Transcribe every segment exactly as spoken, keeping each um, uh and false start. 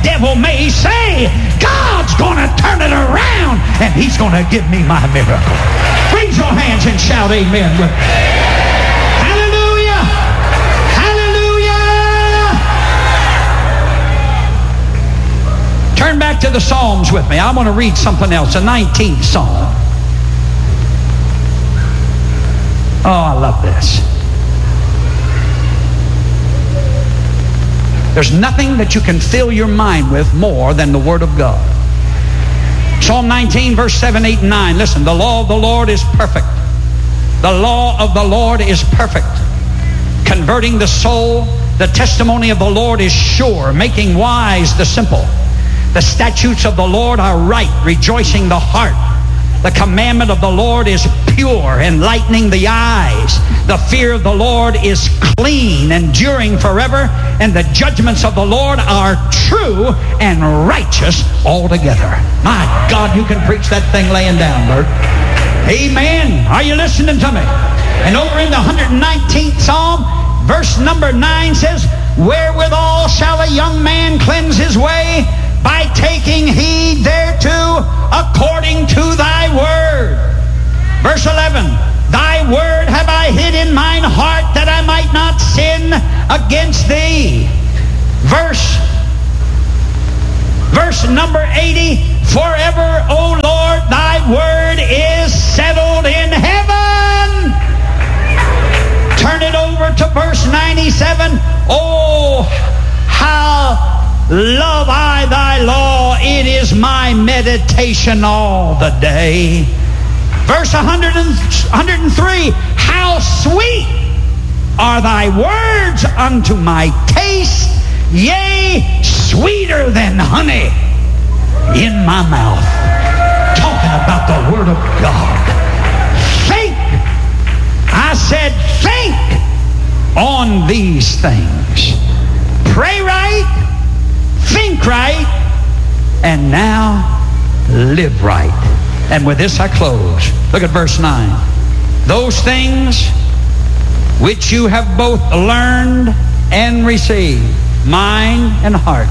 devil may say, God's going to turn it around and he's going to give me my miracle. Raise your hands and shout amen with me. Hallelujah! Hallelujah! Turn back to the Psalms with me. I want to read something else, the nineteenth Psalm. Oh, I love this. There's nothing that you can fill your mind with more than the Word of God. Psalm nineteen, verse seven, eight, and nine. Listen, the law of the Lord is perfect. The law of the Lord is perfect, converting the soul. The testimony of the Lord is sure, making wise the simple. The statutes of the Lord are right, rejoicing the heart. The commandment of the Lord is pure, enlightening the eyes. The fear of the Lord is clean, enduring forever. And the judgments of the Lord are true and righteous altogether. My God, you can preach that thing laying down, Bert. Amen. Are you listening to me? And over in the one hundred nineteenth Psalm, verse number nine says, wherewithal shall a young man cleanse his way? By taking heed thereto according to thy word. Verse eleven, thy word have I hid in mine heart that I might not sin against thee. Verse, verse number eighty, forever, O Lord, thy word is settled in heaven. Turn it over to verse ninety-seven. Oh, how love I thy law, it is my meditation all the day. Verse one hundred three, how sweet are thy words unto my taste, yea, sweeter than honey in my mouth. Talking about the Word of God. Think, I said think on these things. Pray right, think right, and now live right. And with this I close. Look at verse nine. Those things which you have both learned and received, mind and heart.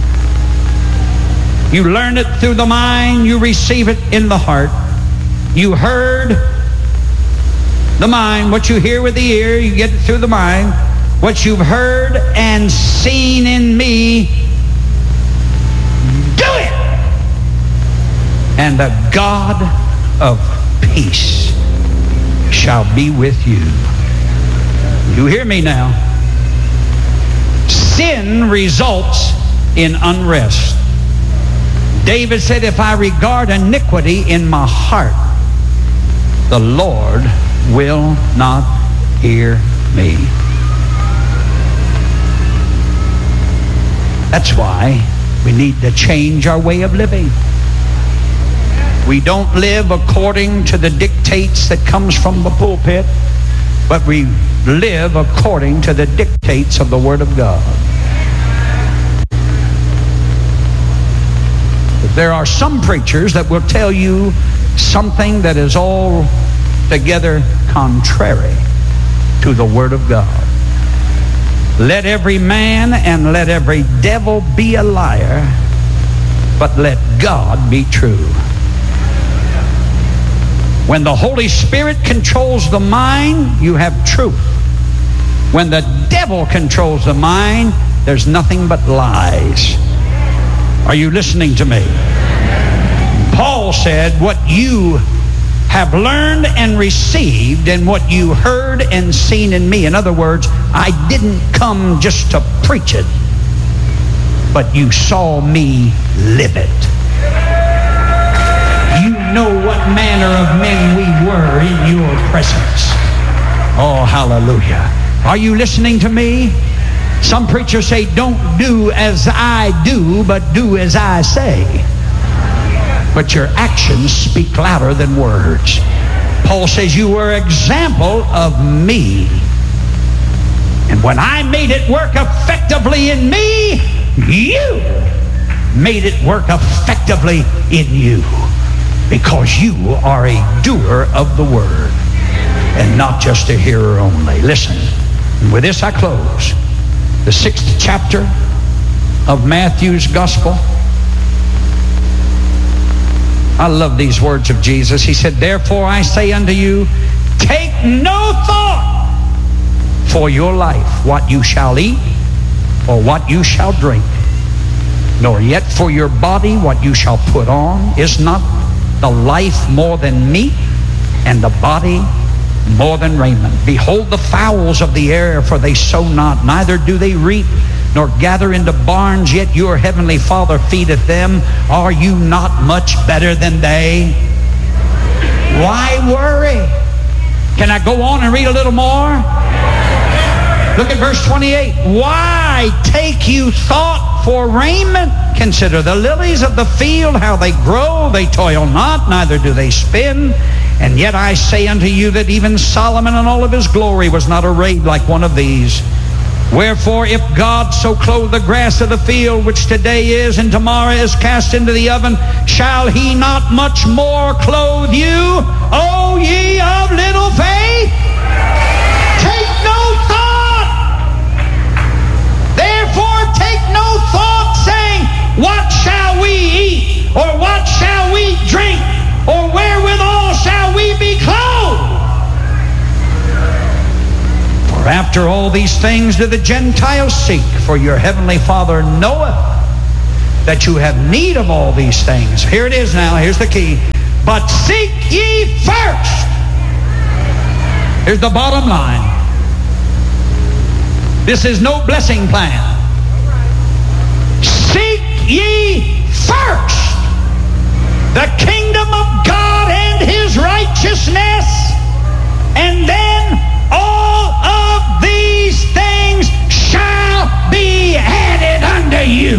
You learn it through the mind, you receive it in the heart. You heard the mind. What you hear with the ear, you get it through the mind. What you've heard and seen in me, do it. And the God of peace shall be with you. You hear me now? Sin results in unrest. David said, if I regard iniquity in my heart, the Lord will not hear me. That's why we need to change our way of living. We don't live according to the dictates that comes from the pulpit, but we live according to the dictates of the Word of God. There are some preachers that will tell you something that is altogether contrary to the Word of God. Let every man and let every devil be a liar, but let God be true. When the Holy Spirit controls the mind, you have truth. When the devil controls the mind, there's nothing but lies. Are you listening to me? Paul said, what you have learned and received and what you heard and seen in me. In other words, I didn't come just to preach it, but you saw me live it. You know what manner of men we were in your presence. Oh, hallelujah. Are you listening to me? Some preachers say, don't do as I do, but do as I say. But your actions speak louder than words. Paul says, you were an example of me. And when I made it work effectively in me, you made it work effectively in you. Because you are a doer of the word and not just a hearer only. Listen, and with this I close. The sixth chapter of Matthew's gospel. I love these words of Jesus. He said, therefore I say unto you, take no thought for your life, what you shall eat or what you shall drink, nor yet for your body what you shall put on. Is not the life more than meat, and the body more than raiment? Behold the fowls of the air, for they sow not, neither do they reap, nor gather into barns, yet your heavenly Father feedeth them. Are you not much better than they? Why worry? Can I go on and read a little more? Look at verse twenty-eight. Why take you thought for raiment? Consider the lilies of the field, how they grow. They toil not, neither do they spin. And yet I say unto you that even Solomon in all of his glory was not arrayed like one of these. Wherefore, if God so clothe the grass of the field, which today is and tomorrow is cast into the oven, shall he not much more clothe you, O ye of little faith? Take no thought. Therefore, take no thought, saying, what shall we eat? Or what shall we drink? Or wherewithal shall we be clothed? For after all these things do the Gentiles seek, for your heavenly Father knoweth that you have need of all these things. Here it is now, here's the key. But seek ye first. Here's the bottom line. This is no blessing plan. Seek ye first the kingdom of God and his righteousness, and then all of these things shall be added unto you.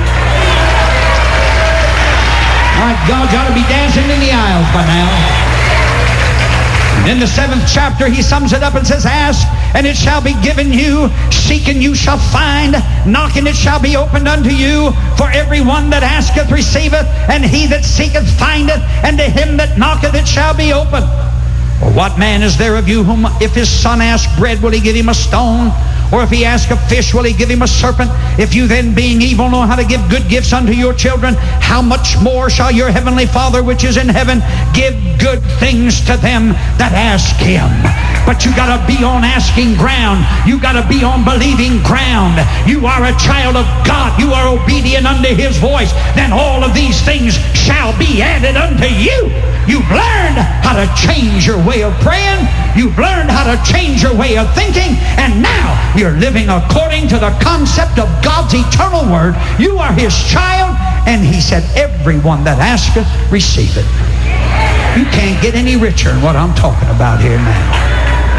My God, you ought to be dancing in the aisles by now. And in the seventh chapter, he sums it up and says, ask, and it shall be given you. Seek, and you shall find. Knock, and it shall be opened unto you. For everyone that asketh receiveth, and he that seeketh findeth, and to him that knocketh it shall be opened. Or what man is there of you whom, if his son ask bread, will he give him a stone? Or if he ask a fish, will he give him a serpent? If you then, being evil, know how to give good gifts unto your children, how much more shall your heavenly Father which is in heaven give good things to them that ask him? But you got to be on asking ground. You got to be on believing ground. You are a child of God. You are obedient unto his voice. Then all of these things shall be added unto you. You've learned how to change your way of praying. You've learned how to change your way of thinking. And now you're living according to the concept of God's eternal word. You are his child. And he said, everyone that asketh, receiveth. You can't get any richer than what I'm talking about here now.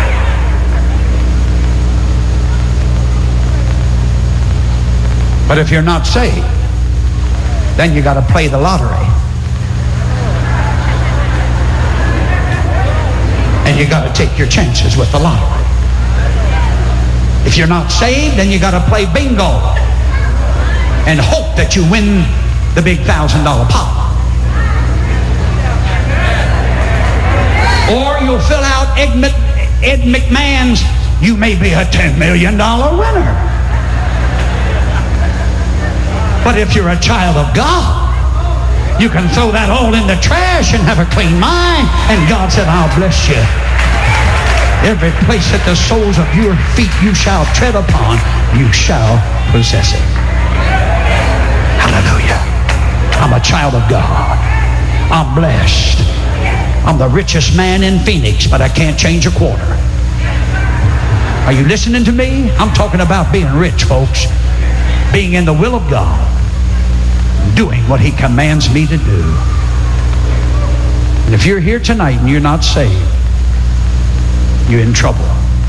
But if you're not saved, then you got to play the lottery. And you got to take your chances with the lottery. If you're not saved, then you got to play bingo and hope that you win the big thousand dollar pot. Or you'll fill out Ed, Ed McMahon's, you may be a ten million dollar winner. But if you're a child of God, you can throw that all in the trash and have a clean mind. And God said, I'll bless you. Every place that the soles of your feet you shall tread upon, you shall possess it. Hallelujah. I'm a child of God. I'm blessed. I'm the richest man in Phoenix, but I can't change a quarter. Are you listening to me? I'm talking about being rich, folks. Being in the will of God. Doing what he commands me to do. And if you're here tonight and you're not saved, you're in trouble.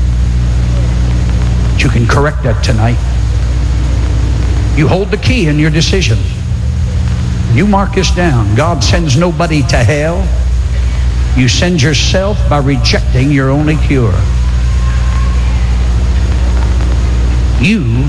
But you can correct that tonight. You hold the key in your decision. You mark this down. God sends nobody to hell. You send yourself by rejecting your only cure. You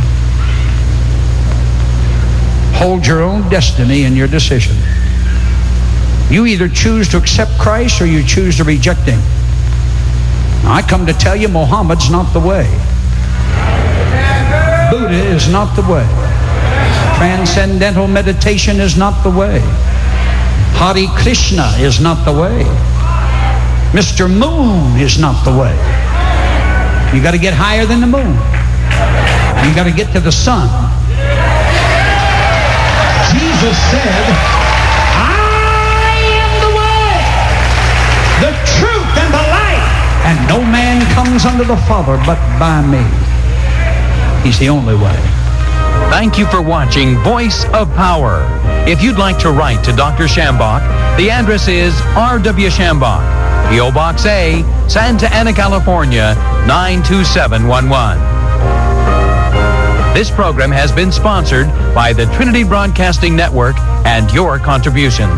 hold your own destiny in your decision. You either choose to accept Christ or you choose to reject him. Now, I come to tell you, Muhammad's not the way. Buddha is not the way. Transcendental meditation is not the way. Hare Krishna is not the way. Mister Moon is not the way. You got to get higher than the moon. You got to get to the sun. Jesus said, I am the way, the truth, and the life. And no man comes unto the Father but by me. He's the only way. Thank you for watching Voice of Power. If you'd like to write to Doctor Schambach, the address is R W Schambach, P O Box A, Santa Ana, California, nine two seven one one. This program has been sponsored by the Trinity Broadcasting Network and your contributions.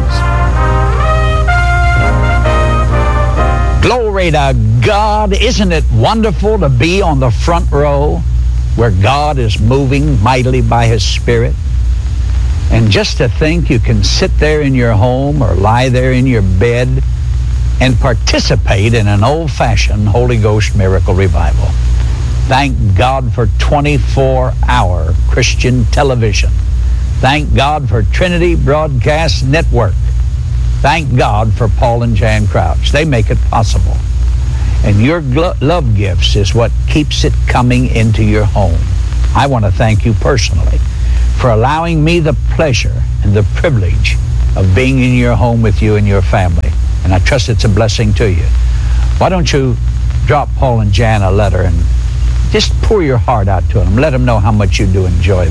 Glory to God. Isn't it wonderful to be on the front row where God is moving mightily by His Spirit? And just to think you can sit there in your home or lie there in your bed and participate in an old-fashioned Holy Ghost miracle revival. Thank God for twenty-four hour Christian television. Thank God for Trinity Broadcast Network. Thank God for Paul and Jan Crouch. They make it possible. And your glo- love gifts is what keeps it coming into your home. I want to thank you personally for allowing me the pleasure and the privilege of being in your home with you and your family. And I trust it's a blessing to you. Why don't you drop Paul and Jan a letter and just pour your heart out to them. Let them know how much you do enjoy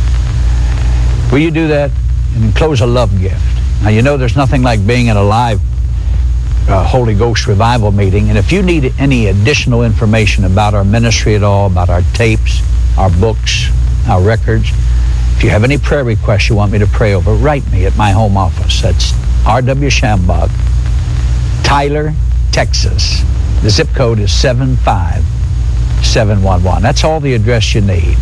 that. Will you do that? And enclose a love gift. Now, you know there's nothing like being in a live uh, Holy Ghost revival meeting. And if you need any additional information about our ministry at all, about our tapes, our books, our records, if you have any prayer requests you want me to pray over, write me at my home office. That's R W Schambach, Tyler, Texas. The zip code is seven five seven one one. That's all the address you need.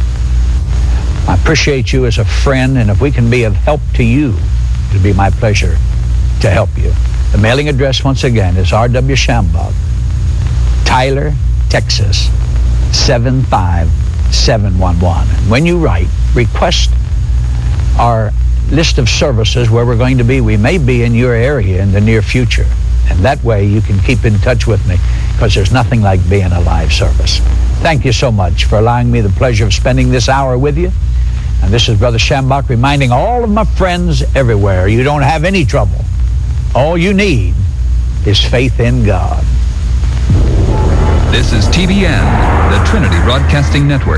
I appreciate you as a friend, and if we can be of help to you, it'll be my pleasure to help you. The mailing address, once again, is R W Schambach, Tyler, Texas, seven five seven one one. And when you write, request our list of services where we're going to be. We may be in your area in the near future. And that way you can keep in touch with me, because there's nothing like being a live service. Thank you so much for allowing me the pleasure of spending this hour with you. And this is Brother Schambach reminding all of my friends everywhere, you don't have any trouble. All you need is faith in God. This is T B N, the Trinity Broadcasting Network.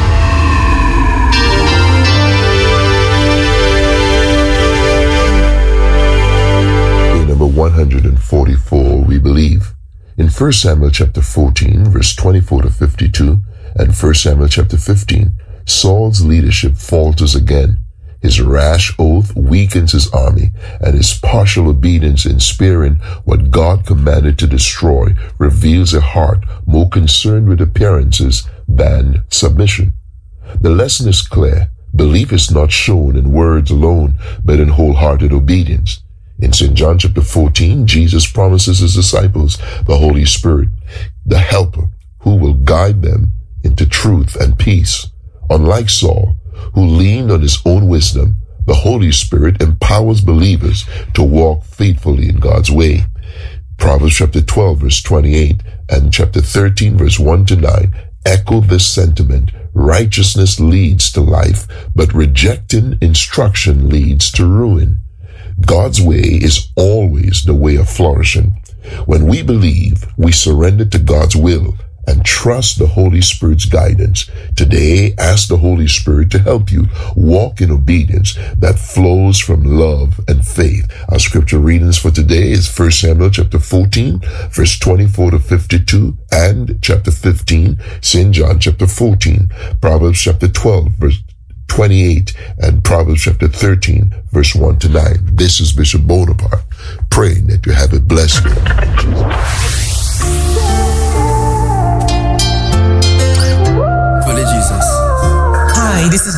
Number one hundred forty-four, we believe. In First Samuel chapter fourteen, verse twenty-four to fifty-two, and First Samuel chapter fifteen, Saul's leadership falters again. His rash oath weakens his army, and his partial obedience in sparing what God commanded to destroy reveals a heart more concerned with appearances than submission. The lesson is clear. Belief is not shown in words alone, but in wholehearted obedience. In Saint John chapter fourteen, Jesus promises his disciples the Holy Spirit, the Helper, who will guide them into truth and peace. Unlike Saul, who leaned on his own wisdom, the Holy Spirit empowers believers to walk faithfully in God's way. Proverbs chapter twelve, verse twenty-eight, and chapter thirteen, verse one to nine echo this sentiment. Righteousness leads to life, but rejecting instruction leads to ruin. God's way is always the way of flourishing. When we believe, we surrender to God's will and trust the Holy Spirit's guidance. Today, ask the Holy Spirit to help you walk in obedience that flows from love and faith. Our scripture readings for today is First Samuel chapter fourteen, verse twenty-four to fifty-two, and chapter fifteen, Saint John chapter fourteen, Proverbs chapter twelve, verse twenty-eight, and Proverbs chapter thirteen, verse one to nine. This is Bishop Bonaparte, praying that you have a blessed day. Holy Jesus. Hi, this is